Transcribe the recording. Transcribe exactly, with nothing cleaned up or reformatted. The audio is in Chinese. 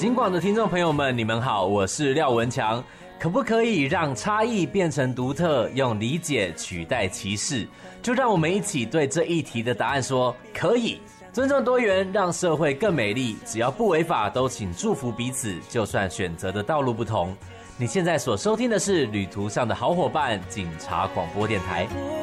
警广的听众朋友们，你们好，我是廖文强。可不可以让差异变成独特，用理解取代歧视？就让我们一起对这一题的答案说可以。尊重多元，让社会更美丽。只要不违法，都请祝福彼此，就算选择的道路不同。你现在所收听的是旅途上的好伙伴——警察广播电台。